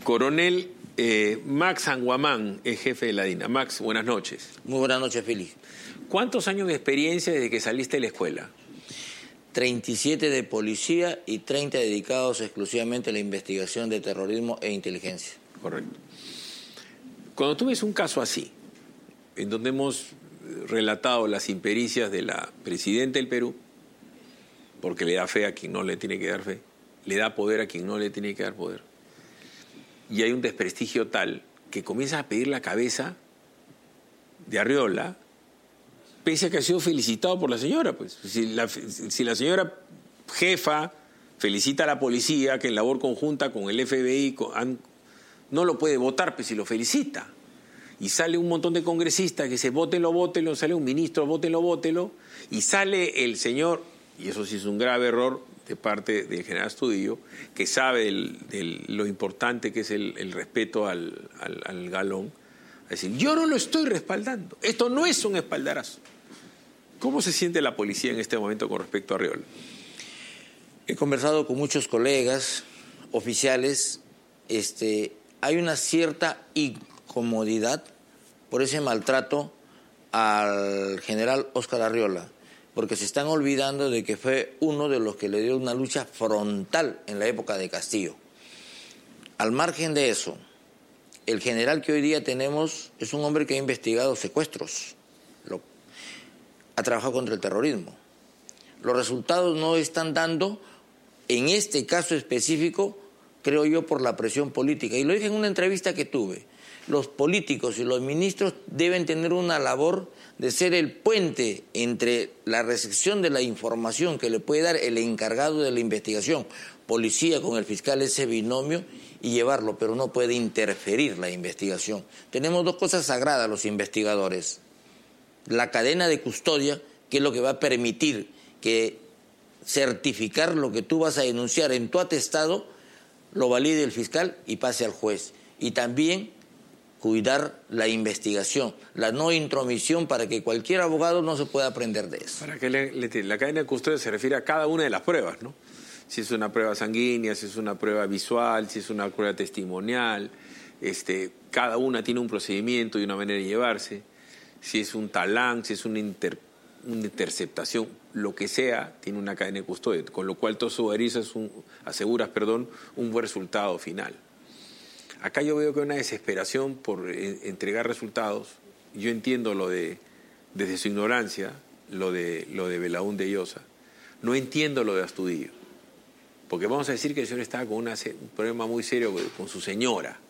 Coronel Max Anguamán es jefe de la DINA. Max, buenas noches. Muy buenas noches, Félix. ¿Cuántos años de experiencia desde que saliste de la escuela? 37 de policía y 30 dedicados exclusivamente a la investigación de terrorismo e inteligencia. Correcto. Cuando tú ves un caso así, en donde hemos relatado las impericias de la presidenta del Perú, porque le da fe a quien no le tiene que dar fe, le da poder a quien no le tiene que dar poder, y hay un desprestigio tal que comienzas a pedir la cabeza de Arriola, pese a que ha sido felicitado por la señora. Pues si la señora jefa felicita a la policía, que en labor conjunta con el FBI no lo puede votar, pues si lo felicita. Y sale un montón de congresistas que dice bótenlo, bótenlo, sale un ministro, bótenlo, bótenlo, y sale el señor, y eso sí es un grave error de parte del general Astudillo, que sabe lo importante que es el respeto al galón, a decir, yo no lo estoy respaldando, esto no es un espaldarazo. ¿Cómo se siente la policía en este momento con respecto a Arriola? He conversado con muchos colegas, oficiales, hay una cierta incomodidad por ese maltrato al general Óscar Arriola, porque se están olvidando de que fue uno de los que le dio una lucha frontal en la época de Castillo. Al margen de eso, el general que hoy día tenemos es un hombre que ha investigado secuestros, ha trabajado contra el terrorismo. Los resultados no están dando, en este caso específico, creo yo, por la presión política. Y lo dije en una entrevista que tuve. Los políticos y los ministros deben tener una labor de ser el puente entre la recepción de la información que le puede dar el encargado de la investigación, policía con el fiscal, ese binomio, y llevarlo, pero no puede interferir la investigación. Tenemos dos cosas sagradas los investigadores. La cadena de custodia, que es lo que va a permitir que certificar lo que tú vas a denunciar en tu atestado, lo valide el fiscal y pase al juez. Y también cuidar la investigación, la no intromisión para que cualquier abogado no se pueda aprender de eso. Para que la cadena de custodia se refiere a cada una de las pruebas, ¿no? Si es una prueba sanguínea, si es una prueba visual, si es una prueba testimonial, cada una tiene un procedimiento y una manera de llevarse. Si es un talán, si es una interceptación, lo que sea, tiene una cadena de custodia, con lo cual tú aseguras un buen resultado final. Acá yo veo que hay una desesperación por entregar resultados. Yo entiendo desde su ignorancia, lo de Belaúnde Llosa. No entiendo lo de Astudillo, porque vamos a decir que el señor estaba con un problema muy serio con su señora.